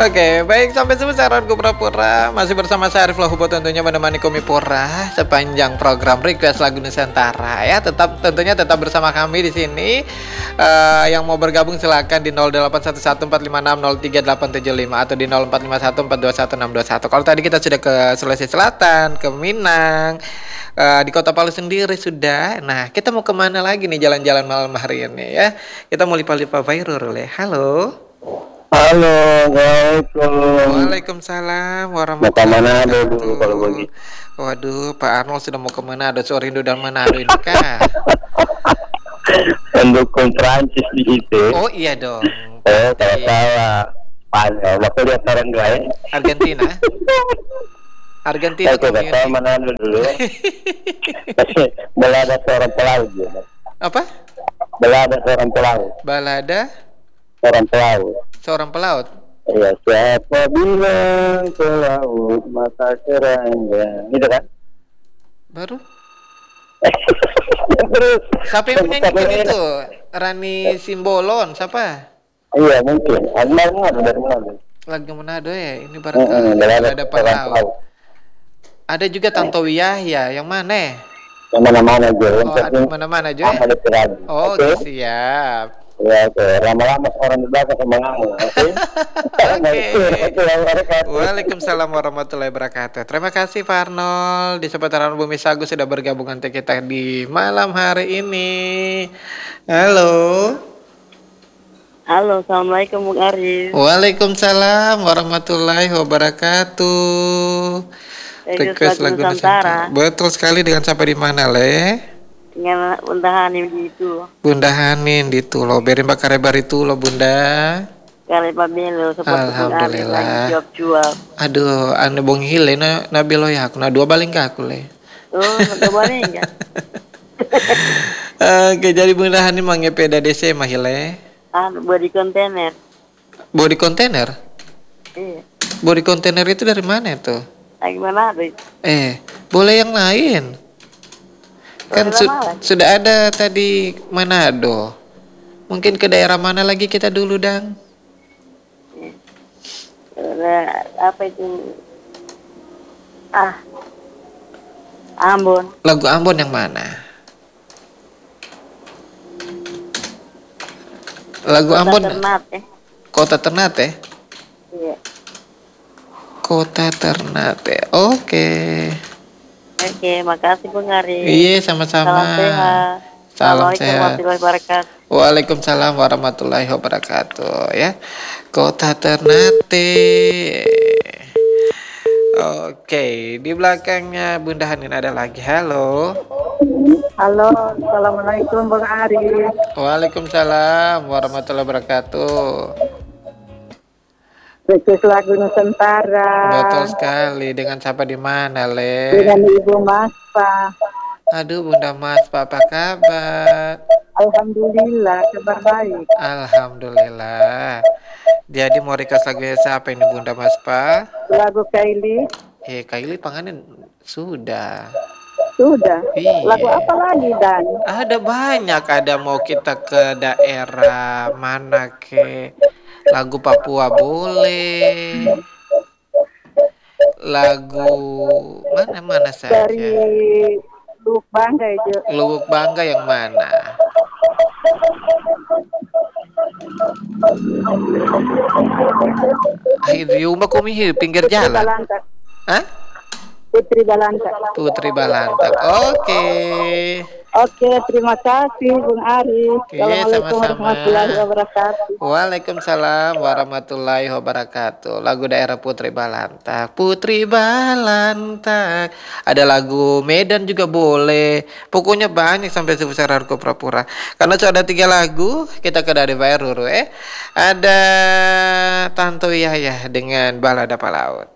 Oke, baik sampai sebesaran Pura-Pura masih bersama saya Arif Lahubo tentunya menemani Komi Pura sepanjang program Request Lagu Nusantara ya. Tentunya tetap bersama kami di sini. Yang mau bergabung silakan di 081145603875 atau di 0451421621. Kalau tadi kita sudah ke Sulawesi Selatan, ke Minang, di Kota Palu sendiri sudah. Nah, kita mau kemana lagi nih jalan-jalan malam hari ini ya? Kita mau lipa-lipa Vairul ya. Halo. Halo, Assalamualaikum. Waalaikumsalam Mau ke warahmatullahi Manado dulu kalau wabarakatuh. begitu. Waduh, Pak Arnold sudah mau ke Manado, so rindu dan Manado ini kah? Pendukung Prancis di situ. Oh iya dong, Kalau pasti. salah Spanyol. Waktu lihat orang dua ya. Argentina, Argentina Oke, saya community. Manado dulu. Belada seorang pelaut. Apa? Belada seorang pelaut. Balada Seorang pelaut. seorang pelaut. Iya, siapa bilang ke laut mata serangga. Gitu kan? Baru? Terus. Siapa yang menyanyikan itu? Rani Simbolon, siapa? Iya, mungkin. Agama dari mana? Lagu Manado ya, ini barangkali Balada Pelaut. Ada juga Tantowi Yahya, yang mana? Yang mana-mana aja. Oh, ada mana-mana aja ya? Oh, Oke. siap. Ya, oke. Lama-lama orang di belakang sama kamu. Oke. Waalaikumsalam warahmatullahi wabarakatuh. Terima kasih Pak Arnold di seputaran Bumi Sagu sudah bergabung dengan kita di malam hari ini. Halo. Halo, assalamualaikum Bung Arif. Waalaikumsalam warahmatullahi wabarakatuh. Request lagu Nusantara. Betul sekali, dengan sampai di mana Le? Dengan Bunda Hanim gitu. Bunda Hanin di Tulo. Berin bakare bari Tulo Bunda. Kali pamelo seperti Bung Arif Alhamdulillah. lagi jual. Aduh, anu bong hile na belo ya aku na dua baling ka aku Le. Oh, coba nih enggak? Oke, jadi Bunda Hanin mangepeda DC mah hile. Body kontainer. Body container. Iya. Body container itu dari mana tuh? Lagi mana tuh? Boleh yang lain. Kan sudah ada tadi Manado. Mungkin ke daerah mana lagi kita dulu, Dang? Apa itu? Ambon. Lagu Ambon yang mana? Lagu Kota Ambon. Ternate. Kota Ternate. Iya. Kota Ternate. Oke. Oke, makasih Bung Arif. Iya, sama-sama. Salam sehat. Salam Assalamualaikum sehat. warahmatullahi wabarakatuh. Waalaikumsalam warahmatullahi wabarakatuh ya. Kota Ternate. Oke, di belakangnya Bunda Hanin ada lagi. Halo. Halo, assalamualaikum Bung Arif. Waalaikumsalam warahmatullahi wabarakatuh. Request lagu Nusantara. Betul sekali. Dengan siapa di mana, Le? Dengan Ibu Maspa. Aduh, Bunda Mas, apa kabar? Alhamdulillah, kabar baik. Alhamdulillah. Jadi mau request lagunya siapa ini Bunda Mas, Pak? Lagu Kylie. Kylie panganin sudah. Sudah. Iya. Lagu apa lagi Dan? Ada banyak. Ada mau kita ke daerah mana ke? Lagu Papua boleh. Lagu mana saja. Dari Lubuk Bangga itu. Lubuk Bangga yang mana? Di rumah kumi pinggir jalan. Balantak. Hah? Putri Balantak. Putri Balantak. Oke. Oke, terima kasih Bung Arif. Iya, Assalamualaikum sama-sama. warahmatullahi wabarakatuh. Waalaikumsalam warahmatullahi wabarakatuh. Lagu daerah Putri Balantak. Putri Balantak. Ada lagu Medan juga boleh. Pokoknya banyak sampai sebesar Harko Prapura. Karena sudah ada 3 lagu, kita ke dari Vairul Ada Tanto Yahya dengan Balada Pelaut.